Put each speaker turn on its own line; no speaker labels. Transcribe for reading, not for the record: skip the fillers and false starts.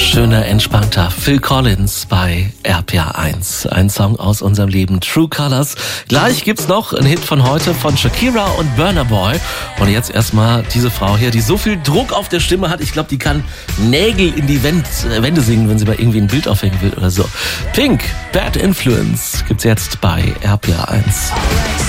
Schöner, entspannter Phil Collins bei RPA 1. Ein Song aus unserem Leben, True Colors. Gleich gibt's noch einen Hit von heute von Shakira und Burna Boy. Und jetzt erstmal diese Frau hier, die so viel Druck auf der Stimme hat. Ich glaube, die kann Nägel in die Wände singen, wenn sie mal irgendwie ein Bild aufhängen will oder so. Pink, Bad Influence gibt's jetzt bei RPA 1.